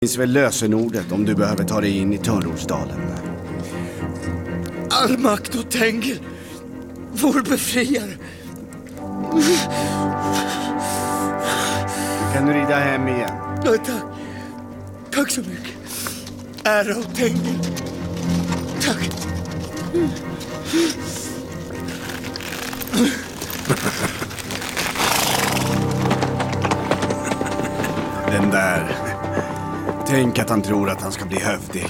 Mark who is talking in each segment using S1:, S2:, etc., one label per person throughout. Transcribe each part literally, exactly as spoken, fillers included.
S1: Det finns väl lösenordet om du behöver ta dig in i Törnrosdalen.
S2: All makt och Tengil, vår befriare.
S1: Kan du rida hem igen?
S2: Ja, tack. Tack så mycket. Ära och Tengil. Tack.
S1: Den där. Tänk att han tror att han ska bli hövding.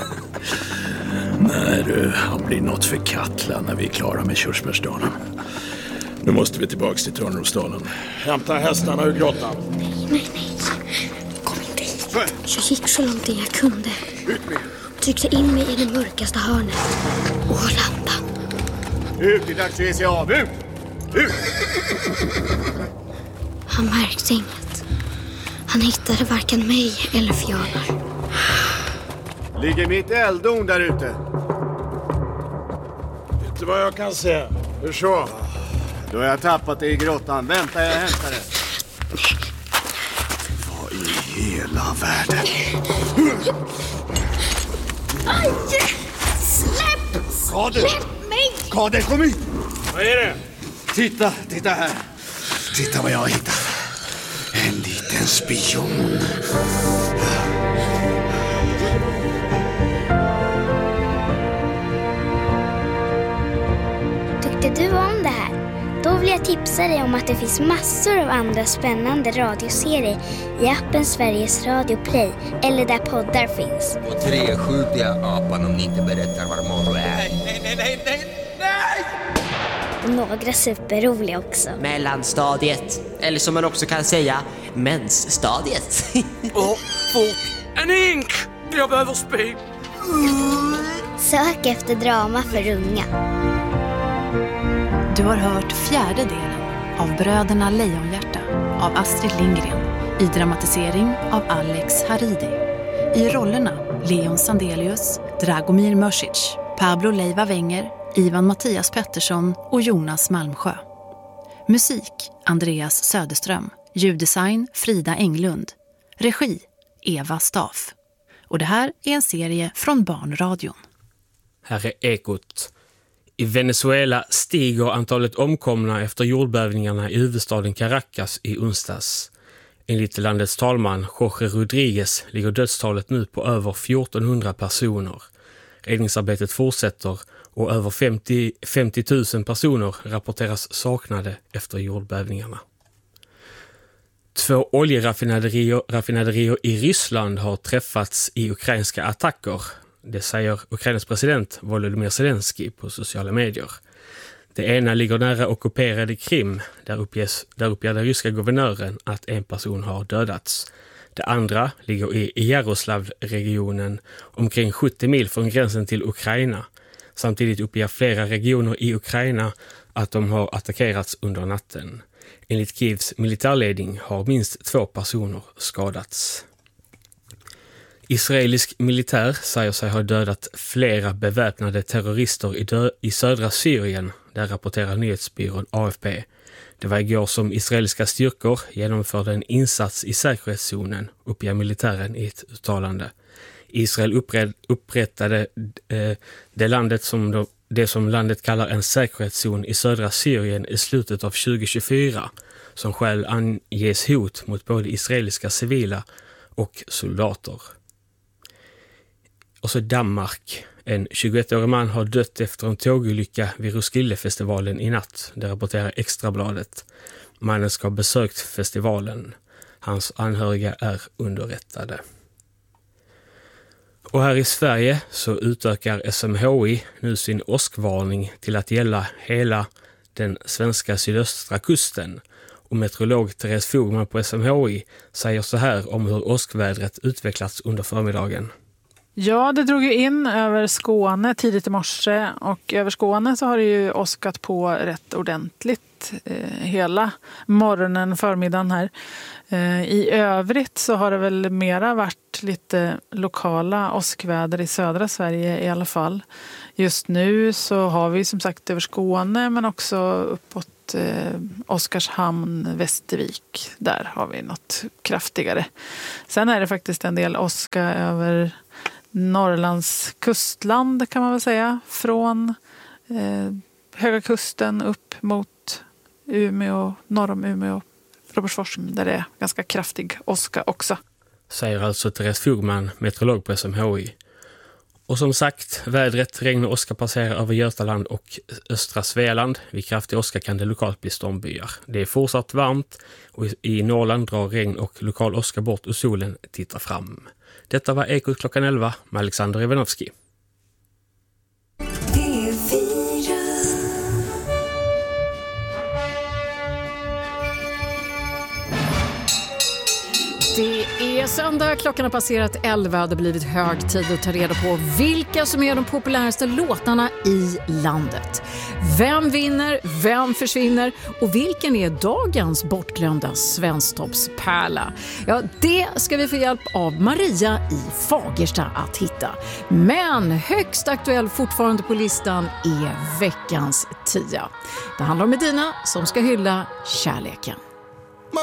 S3: Nej du, han blir något för Katla när vi är klara med Körsbärsdalen. Nu måste vi tillbaka till Törnrosdalen. Hämta hästarna ur grottan.
S4: Nej, nej, nej. Kom inte hit. Jag gick så långt in jag kunde. Tryckte in mig i det mörkaste hörnet. Och lampan.
S1: Ut, det är dags att ge sig av. Ut! Ut!
S4: Han märkte inget. Han hittade varken mig eller Fjalar.
S1: Ligger mitt eldon där ute?
S3: Vet du vad jag kan se? Hur så?
S1: Då har jag tappat det i grottan. Vänta, jag hämtar det. Vad i hela världen?
S4: Aj! Släpp!
S1: Kader!
S4: Släpp mig!
S1: Kader, kom hit!
S3: Vad är det?
S1: Titta, titta här. Titta vad jag har hittat. En liten spion.
S4: Tyckte du om det här? Då vill jag tipsa dig om att det finns massor av andra spännande radioserier i appen Sveriges Radio Play eller där poddar finns.
S5: Och tre skjutiga apan om ni inte berättar var morgon är.
S2: Nej, nej, nej, nej, nej!
S4: Och några superroliga också.
S6: Mellanstadiet, eller som man också kan säga, mensstadiet.
S2: Åh, fort! En ink! Jag behöver spy!
S4: Sök efter drama för unga.
S7: Du har hört fjärde delen av Bröderna Lejonhjärta av Astrid Lindgren i dramatisering av Alex Haridi. I rollerna Leon Sandelius, Dragomir Mrsic, Pablo Leiva Wenger, Ivan Mattias Pettersson och Jonas Malmsjö. Musik Andreas Söderström, ljuddesign Frida Englund, regi Eva Staff. Och det här är en serie från Barnradion.
S8: Här är Ekot. I Venezuela stiger antalet omkomna efter jordbävningarna i huvudstaden Caracas i onsdags. Enligt landets talman Jorge Rodriguez ligger dödstalet nu på över fjortonhundra personer. Räddningsarbetet fortsätter och över femtio, femtio tusen personer rapporteras saknade efter jordbävningarna. Två oljeraffinaderier raffinaderier i Ryssland har träffats i ukrainska attacker. Det säger Ukrainas president Volodymyr Zelensky på sociala medier. Det ena ligger nära ockuperade Krim, där uppges, där uppger den ryska guvernören att en person har dödats. Det andra ligger i Jaroslavl-regionen, omkring sjuttio mil från gränsen till Ukraina. Samtidigt uppger flera regioner i Ukraina att de har attackerats under natten. Enligt Kievs militärledning har minst två personer skadats. Israelisk militär säger sig ha dödat flera beväpnade terrorister i, dö- i södra Syrien, där rapporterar nyhetsbyrån A F P. Det var igår som israeliska styrkor genomförde en insats i säkerhetszonen, uppger militären i ett uttalande. Israel upprätt, upprättade eh, det, landet som de, det som landet kallar en säkerhetszon i södra Syrien i slutet av tjugo tjugofyra, som själv anges hot mot både israeliska civila och soldater. Och så Danmark. En tjugoettårig man har dött efter en tågolycka vid Roskildefestivalen i natt, det rapporterar Extrabladet. Mannen ska ha besökt festivalen. Hans anhöriga är underrättade. Och här i Sverige så utökar S M H I nu sin åskvarning till att gälla hela den svenska sydöstra kusten. Och meteorolog Therese Fogman på S M H I säger så här om hur åskvädret utvecklats under förmiddagen.
S9: Ja, det drog ju in över Skåne tidigt i morse och över Skåne så har det ju åskat på rätt ordentligt eh, hela morgonen, förmiddagen här. Eh, I övrigt så har det väl mera varit lite lokala åskväder i södra Sverige i alla fall. Just nu så har vi som sagt över Skåne men också uppåt mot eh, Oskarshamn, Västervik. Där har vi något kraftigare. Sen är det faktiskt en del åska över Norrlands kustland kan man väl säga. Från eh, Höga kusten upp mot Umeå, norr om Umeå, Robertsfors, där det är ganska kraftig åska också.
S8: Säger alltså Therese Fogman, meteorolog på S M H I. Och som sagt, vädret, regn och åska passerar över Götaland och östra Svealand. Vid kraftig åska kan det lokalt bli stormbyar. Det är fortsatt varmt och i Norrland drar regn och lokal åska bort och solen tittar fram. Detta var Ekot klockan elva med Alexander Ivanovski.
S10: Det är söndag, klockan har passerat elva och det har blivit hög tid att ta reda på vilka som är de populäraste låtarna i landet. Vem vinner, vem försvinner och vilken är dagens bortglömda svensktoppspärla? Ja, det ska vi få hjälp av Maria i Fagersta att hitta. Men högst aktuell fortfarande på listan är veckans tia. Det handlar om Medina som ska hylla kärleken.